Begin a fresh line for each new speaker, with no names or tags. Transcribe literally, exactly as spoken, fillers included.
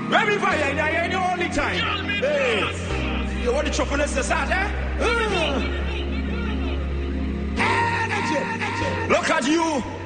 Let me fire in here the only time. Hey, you want the chocolate to start, eh? Uh. Energy. Look at you.